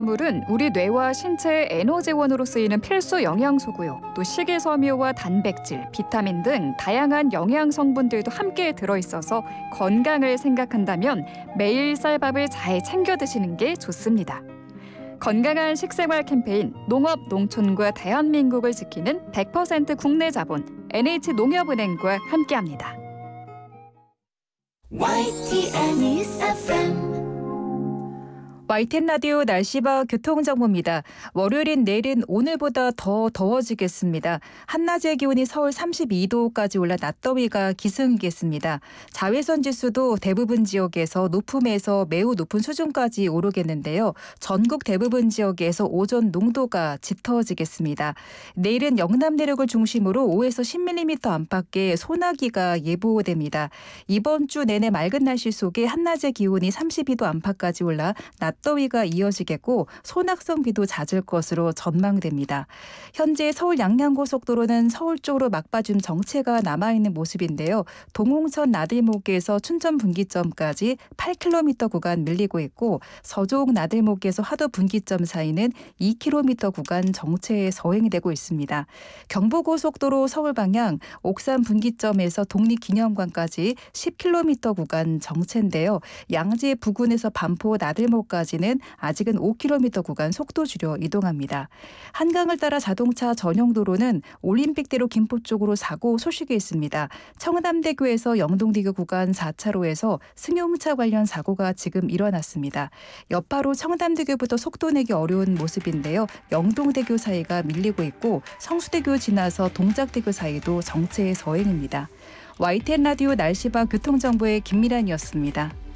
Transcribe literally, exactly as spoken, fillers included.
물은 우리 뇌와 신체의 에너지원으로 쓰이는 필수 영양소고요. 또 식이섬유와 단백질, 비타민 등 다양한 영양 성분들도 함께 들어있어서 건강을 생각한다면 매일 쌀밥을 잘 챙겨 드시는 게 좋습니다. 건강한 식생활 캠페인 농업, 농촌과 대한민국을 지키는 백 퍼센트 국내 자본 엔에이치농협은행과 함께합니다. 와이티엔 News 에프엠 와이티엔 라디오 날씨와 교통정보입니다. 월요일인 내일은 오늘보다 더 더워지겠습니다. 한낮의 기온이 서울 삼십이 도까지 올라 낮더위가 기승이겠습니다. 자외선 지수도 대부분 지역에서 높음에서 매우 높은 수준까지 오르겠는데요. 전국 대부분 지역에서 오존 농도가 짙어지겠습니다. 내일은 영남 내륙을 중심으로 오에서 십 밀리미터 안팎의 소나기가 예보됩니다. 이번 주 내내 맑은 날씨 속에 한낮의 기온이 삼십이 도 안팎까지 올라 낮 더위가 이어지겠고 소낙성 비도 잦을 것으로 전망됩니다. 현재 서울 양양고속도로는 서울 쪽으로 막바줌 정체가 남아있는 모습인데요. 동홍천 나들목에서 춘천 분기점까지 팔 킬로미터 구간 밀리고 있고 서종 나들목에서 하도 분기점 사이는 이 킬로미터 구간 정체에 서행되고 있습니다. 경부고속도로 서울 방향 옥산 분기점에서 독립기념관까지 십 킬로미터 구간 정체인데요. 양재 부근에서 반포 나들목까지 는 아직은 오 킬로미터 구간 속도 줄여 이동합니다. 한강을 따라 자동차 전용 도로는 올림픽대로 김포 쪽으로 사고 소식이 있습니다. 청담대교에서 영동대교 구간 사 차로에서 승용차 관련 사고가 지금 일어났습니다. 여파로 청담대교부터 속도 내기 어려운 모습인데요. 영동대교 사이가 밀리고 있고 성수대교 지나서 동작대교 사이도 정체의 서행입니다. 와이티엔 라디오 날씨와 교통정보의 김미란이었습니다.